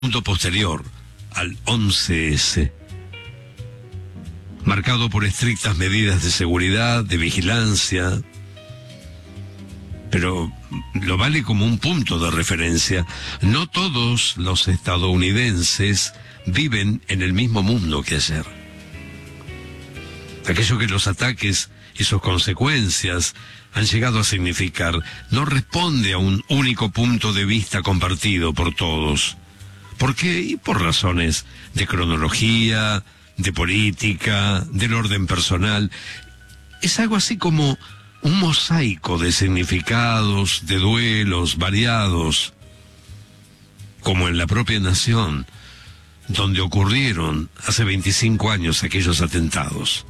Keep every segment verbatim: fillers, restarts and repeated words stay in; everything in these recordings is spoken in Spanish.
Punto posterior al once ese, marcado por estrictas medidas de seguridad, de vigilancia, pero lo vale como un punto de referencia. No todos los estadounidenses viven en el mismo mundo que ayer. Aquello que los ataques y sus consecuencias han llegado a significar no responde a un único punto de vista compartido por todos. ¿Por qué? Y por razones de cronología, de política, del orden personal. Es algo así como un mosaico de significados, de duelos variados, como en la propia nación, donde ocurrieron hace veinticinco años aquellos atentados.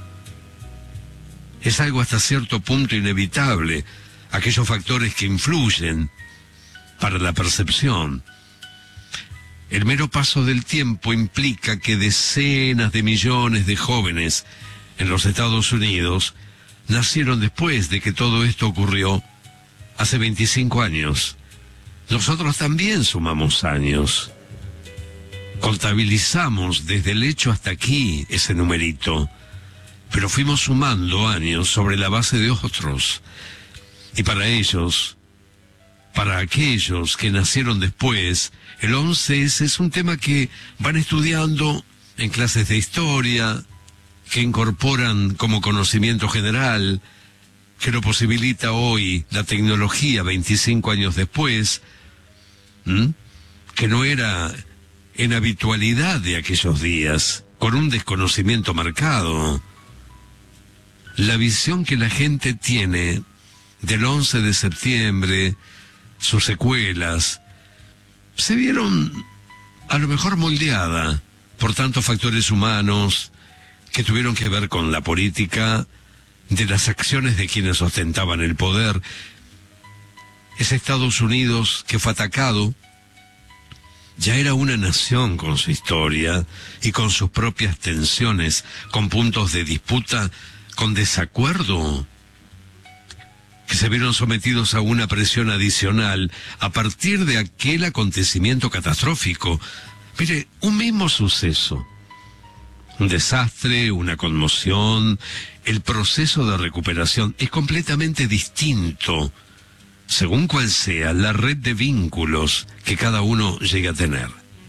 Es algo hasta cierto punto inevitable, aquellos factores que influyen para la percepción. El mero paso del tiempo implica que decenas de millones de jóvenes en los Estados Unidos nacieron después de que todo esto ocurrió hace veinticinco años. Nosotros también sumamos años. Contabilizamos desde el hecho hasta aquí ese numerito, pero fuimos sumando años sobre la base de otros. Y para ellos, para aquellos que nacieron después, el once ese es un tema que van estudiando en clases de historia, que incorporan como conocimiento general, que lo posibilita hoy la tecnología veinticinco años después, ¿m? que no era en habitualidad de aquellos días, con un desconocimiento marcado. La visión que la gente tiene del once de septiembre, sus secuelas, se vieron a lo mejor moldeada por tantos factores humanos que tuvieron que ver con la política, de las acciones de quienes ostentaban el poder. Ese Estados Unidos que fue atacado ya era una nación con su historia y con sus propias tensiones, con puntos de disputa, con desacuerdo, que se vieron sometidos a una presión adicional a partir de aquel acontecimiento catastrófico. Mire, un mismo suceso, un desastre, una conmoción, el proceso de recuperación es completamente distinto, según cuál sea la red de vínculos que cada uno llegue a tener.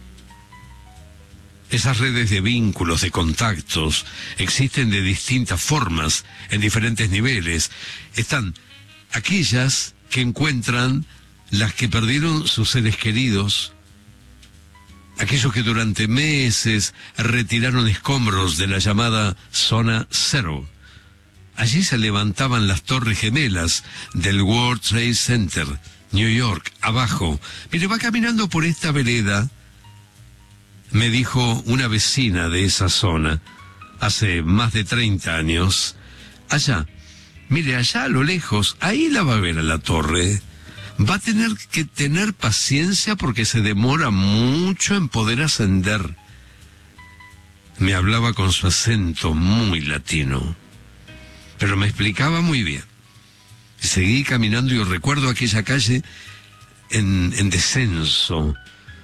Esas redes de vínculos, de contactos, existen de distintas formas, en diferentes niveles. Están aquellas que encuentran las que perdieron sus seres queridos, aquellos que durante meses retiraron escombros de la llamada Zona Cero. Allí se levantaban las torres gemelas del World Trade Center, New York, abajo. Mire, va caminando por esta vereda, me dijo una vecina de esa zona, hace más de treinta años, allá. Mire, allá a lo lejos, ahí la va a ver a la torre. Va a tener que tener paciencia porque se demora mucho en poder ascender. Me hablaba con su acento muy latino, pero me explicaba muy bien. Seguí caminando y recuerdo aquella calle en, en descenso.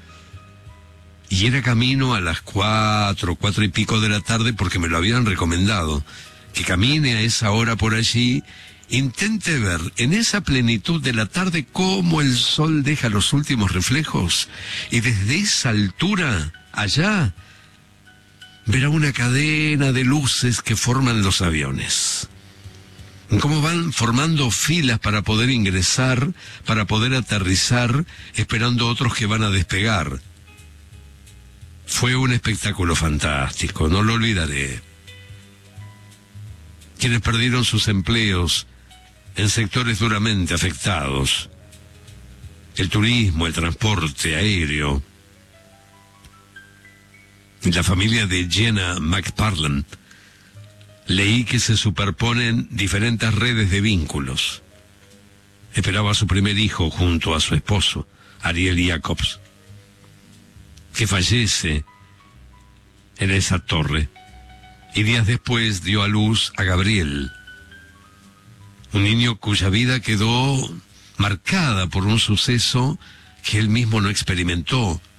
Y era camino a las cuatro, cuatro y pico de la tarde porque me lo habían recomendado. Que camine a esa hora por allí, intente ver en esa plenitud de la tarde cómo el sol deja los últimos reflejos, y desde esa altura, allá, verá una cadena de luces que forman los aviones. Cómo van formando filas para poder ingresar, para poder aterrizar, esperando otros que van a despegar. Fue un espectáculo fantástico, no lo olvidaré. Quienes perdieron sus empleos en sectores duramente afectados, el turismo, el transporte aéreo. La familia de Jenna McParland, leí que se superponen diferentes redes de vínculos. Esperaba a su primer hijo junto a su esposo, Ariel Jacobs, que fallece en esa torre. Y días después dio a luz a Gabriel, un niño cuya vida quedó marcada por un suceso que él mismo no experimentó,